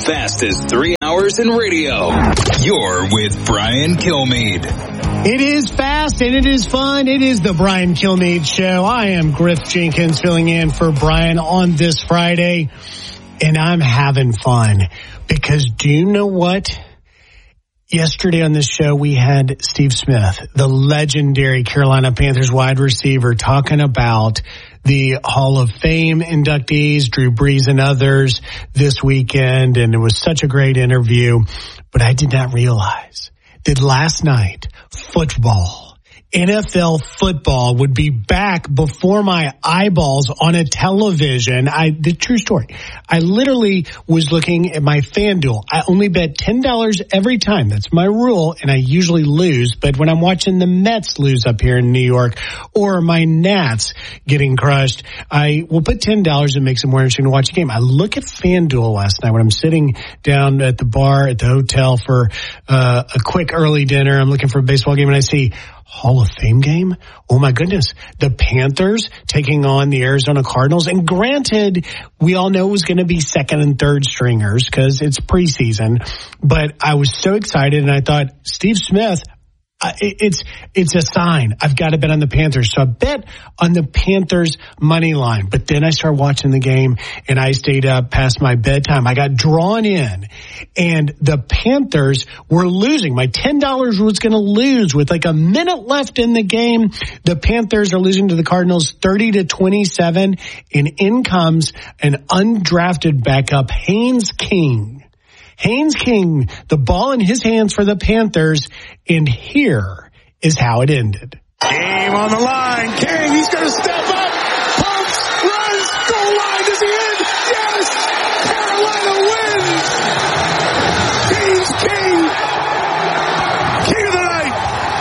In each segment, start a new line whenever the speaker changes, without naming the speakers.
fastest 3 hours in radio. You're with Brian Kilmeade.
It is fast and it is fun. It is the Brian Kilmeade Show. I am Griff Jenkins filling in for Brian on this Friday, and I'm having fun because do you know what? Yesterday on this show, we had Steve Smith, the legendary Carolina Panthers wide receiver, talking about the Hall of Fame inductees, Drew Brees and others this weekend, and it was such a great interview. But I did not realize that last night, football, NFL football would be back before my eyeballs on a television. The true story. I literally was looking at my FanDuel. I only bet $10 every time. That's my rule, and I usually lose. But when I'm watching the Mets lose up here in New York or my Nats getting crushed, I will put $10 and makes it more interesting to watch a game. I look at FanDuel last night when I'm sitting down at the bar at the hotel for a quick early dinner. I'm looking for a baseball game, and I see Hall of Fame game? Oh, my goodness. The Panthers taking on the Arizona Cardinals. And granted, we all know it was going to be second and third stringers because it's preseason. But I was so excited, and I thought, Steve Smith, it's a sign. I've got to bet on the Panthers. So I bet on the Panthers money line. But then I started watching the game, and I stayed up past my bedtime. I got drawn in, and the Panthers were losing. My $10 was going to lose with like a minute left in the game. The Panthers are losing to the Cardinals 30-27, and in comes an undrafted backup, Haynes King. Haynes King, the ball in his hands for the Panthers, and here is how it ended.
Game on the line. King, he's going to step up. Pumps, runs, goal line. Is he in? Yes! Carolina wins! Haynes King! King of the night!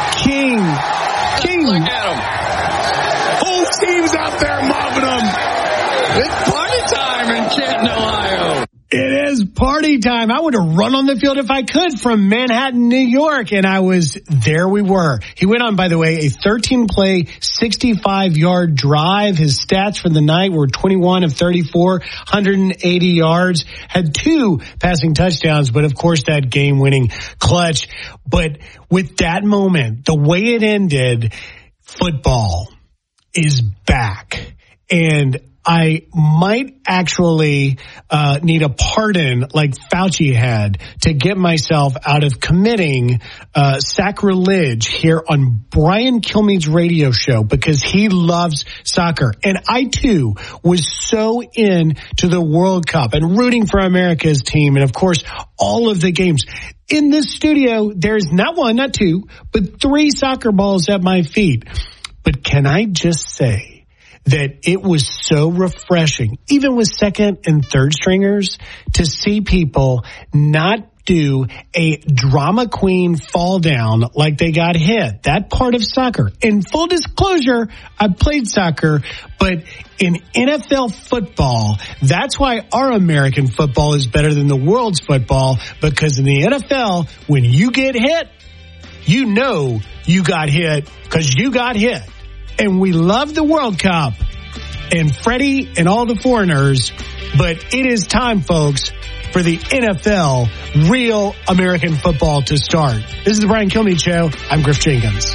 King!
Look at him.
Whole team's out there mobbing him.
It's party time in Canton, Ohio.
It is party time. I would have run on the field if I could from Manhattan, New York, and there we were. He went on, by the way, a 13-play, 65-yard drive. His stats for the night were 21 of 34, 180 yards, had 2 passing touchdowns, but of course that game-winning clutch. But with that moment, the way it ended, football is back. And I might actually need a pardon like Fauci had to get myself out of committing sacrilege here on Brian Kilmeade's radio show because he loves soccer. And I, too, was so into the World Cup and rooting for America's team and, of course, all of the games. In this studio, there's not 1, not 2, but 3 soccer balls at my feet. But can I just say that it was so refreshing, even with second and third stringers, to see people not do a drama queen fall down like they got hit. That part of soccer. In full disclosure, I played soccer, but in NFL football, that's why our American football is better than the world's football, because in the NFL, when you get hit, you know you got hit because you got hit. And we love the World Cup and Freddie and all the foreigners, but it is time, folks, for the NFL, real American football to start. This is the Brian Kilmeade Show. I'm Griff Jenkins.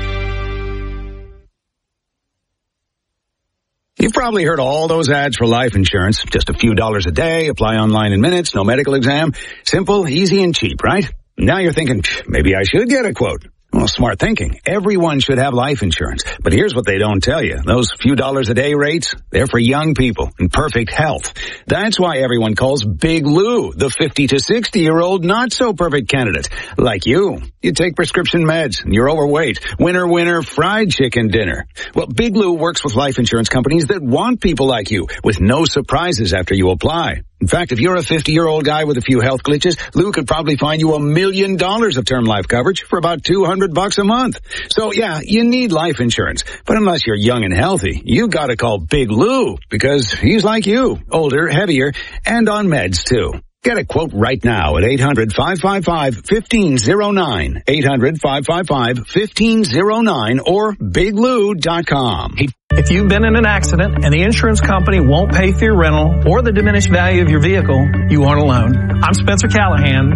You've probably heard all those ads for life insurance. Just a few dollars a day, apply online in minutes, no medical exam. Simple, easy, and cheap, right? Now you're thinking, maybe I should get a quote. Well, smart thinking. Everyone should have life insurance. But here's what they don't tell you. Those few dollars a day rates, they're for young people in perfect health. That's why everyone calls Big Lou the 50 to 60-year-old not-so-perfect candidate. Like you. You take prescription meds, and you're overweight. Winner, fried chicken dinner. Well, Big Lou works with life insurance companies that want people like you, with no surprises after you apply. In fact, if you're a 50-year-old guy with a few health glitches, Lou could probably find you $1 million of term life coverage for about $200 a month. So yeah, you need life insurance. But unless you're young and healthy, you gotta call Big Lou, because he's like you, older, heavier, and on meds too. Get a quote right now at 800-555-1509, 800-555-1509, or biglou.com.
If you've been in an accident and the insurance company won't pay for your rental or the diminished value of your vehicle, you aren't alone. I'm Spencer Callahan.